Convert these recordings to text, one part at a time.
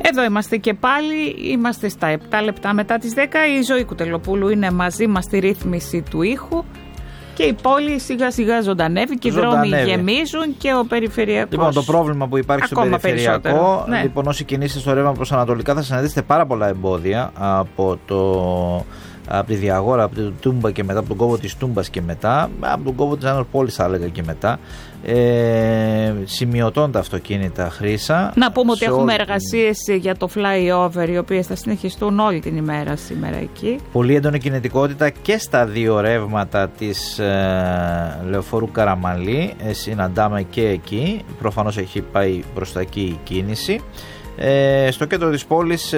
Εδώ είμαστε και πάλι, είμαστε στα 7 λεπτά μετά τις 10. Η Ζωή Κουτελοπούλου είναι μαζί μας στη ρύθμιση του ήχου και η πόλη σιγά σιγά ζωντανεύει και οι δρόμοι γεμίζουν και ο περιφερειακός. Λοιπόν, το πρόβλημα που υπάρχει στο περιφερειακό, λοιπόν, όσοι κινείστε στο ρεύμα προς Ανατολικά θα συναντήσετε πάρα πολλά εμπόδια από τη Διαγόρα, από την Τούμπα και μετά, από τον κόβο της Τούμπας και μετά, από τον κόβο της Αναρπόλης θα έλεγα και μετά. Σημειωτών τα αυτοκίνητα χρήσα. Να πούμε ότι έχουμε εργασίες για το flyover, οι οποίες θα συνεχιστούν όλη την ημέρα σήμερα εκεί. Πολύ έντονη κινητικότητα και στα δύο ρεύματα της Λεωφόρου Καραμαλή. Συναντάμε και εκεί. Προφανώς έχει πάει προς τα εκεί η κίνηση. Στο κέντρο της πόλης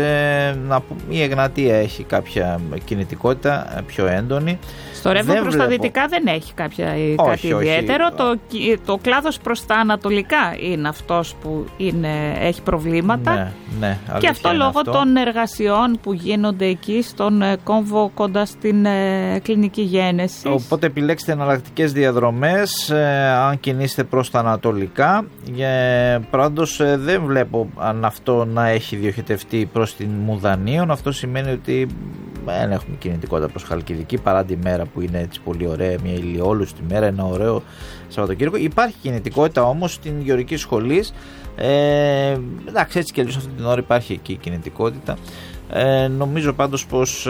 η Εγνατία έχει κάποια κινητικότητα πιο έντονη. Στο ρεύμα προς τα δυτικά δεν έχει κάτι ιδιαίτερο. Το κλάδος προς τα ανατολικά είναι αυτός που έχει προβλήματα. Ναι, και αυτό λόγω των εργασιών που γίνονται εκεί στον κόμβο κοντά στην κλινική γένεση. Οπότε επιλέξτε εναλλακτικές διαδρομές αν κινείστε προς τα ανατολικά. Πάντως δεν βλέπω αν αυτό να έχει διοχετευτεί προς την Μουδανίων. Αυτό σημαίνει ότι δεν έχουμε κινητικότητα προς Χαλκιδική παρά τη μέρα που είναι έτσι πολύ ωραία, μια ηλιόλουστη μέρα, ένα ωραίο Σαββατοκύριακο. Υπάρχει κινητικότητα όμως στην Γεωργική Σχολής. Εντάξει, έτσι και αλλιώς αυτή την ώρα υπάρχει εκεί η κινητικότητα. Νομίζω πάντως πως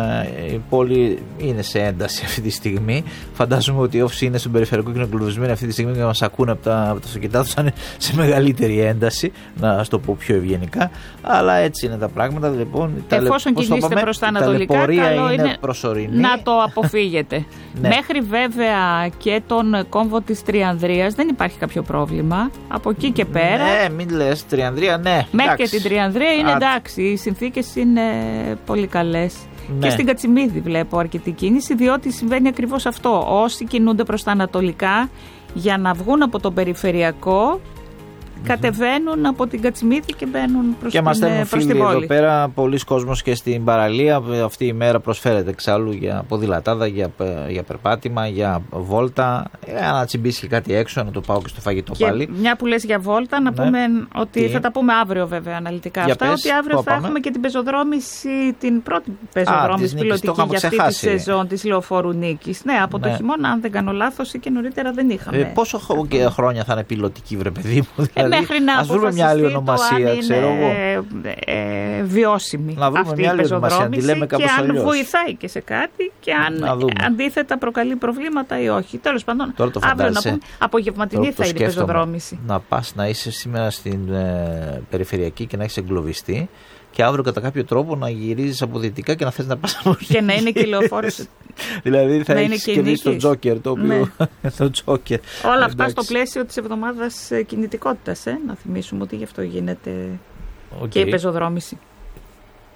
η πόλη είναι σε ένταση αυτή τη στιγμή. Φαντάζομαι ότι όσοι είναι στον περιφερειακό και είναι εγκλωβισμένοι αυτή τη στιγμή και μας ακούνε από τα αυτοκίνητά τους θα είναι σε μεγαλύτερη ένταση, να το πω πιο ευγενικά. Αλλά έτσι είναι τα πράγματα. Λοιπόν, εφόσον κινείστε προς τα ανατολικά, καλό είναι προσωρινή, να το αποφύγετε. Ναι. Μέχρι βέβαια και τον κόμβο της Τριανδρίας δεν υπάρχει κάποιο πρόβλημα. Από εκεί και πέρα. Ναι, μην λες Τριανδρία, ναι. Μέχρι και την Τριανδρία είναι εντάξει. Οι συνθήκες είναι πολύ καλές. Ναι. Και στην Κατσιμίδη βλέπω αρκετή κίνηση, διότι συμβαίνει ακριβώς αυτό. Όσοι κινούνται προς τα ανατολικά για να βγουν από το περιφερειακό, κατεβαίνουν από την Κατσιμίδη και μπαίνουν προς την πόλη. Και μας στέλνουν φίλοι εδώ πέρα, πολλοί κόσμος και στην παραλία. Αυτή η μέρα προσφέρεται εξάλλου για ποδηλατάδα, για περπάτημα, για βόλτα. Να τσιμπήσει και κάτι έξω, να το πάω και στο φαγητό και πάλι. Μια που λες για βόλτα, να πούμε ότι θα τα πούμε αύριο βέβαια αναλυτικά αυτά. Πες, ότι αύριο θα έχουμε και την πεζοδρόμηση, την πρώτη πεζοδρόμηση πιλωτική για αυτή τη σεζόν της Λεωφόρου Νίκης. Ναι, από το χειμώνα, αν δεν κάνω λάθος, και νωρίτερα δεν είχαμε. Πόσο χρόνια θα είναι πιλωτική, βρε παιδί μου? Μέχρι να αποφασιστεί μια άλλη ονομασία, ξέρω εγώ. Βιώσιμη αυτή η πεζοδρόμηση και αν βοηθάει και σε κάτι και αν αντίθετα προκαλεί προβλήματα ή όχι. Τέλος πάντων, αύριο να πούμε, απογευματινή θα είναι η πεζοδρόμηση. Να πας να είσαι σήμερα στην περιφερειακή και να έχεις εγκλωβιστεί και αύριο κατά κάποιο τρόπο να γυρίζεις από δυτικά και να θες να πας από εκεί. Και να είναι και λεωφόρος. Δηλαδή θα έχεις κερδίσει τον Τζόκερ, το οποίο. Το Τζόκερ. Όλα αυτά στο πλαίσιο της εβδομάδας κινητικότητας. Να θυμίσουμε ότι γι' αυτό γίνεται και η πεζοδρόμηση.